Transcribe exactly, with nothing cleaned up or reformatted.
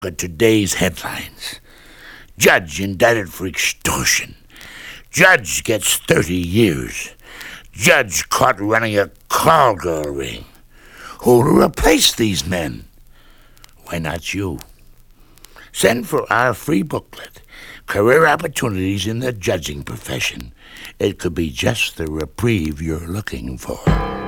At today's headlines. Judge indicted for extortion. Judge gets thirty years. Judge caught running a call girl ring. Who'll replace these men? Why not you? Send for our free booklet, Career Opportunities in the Judging Profession. It could be just the reprieve you're looking for.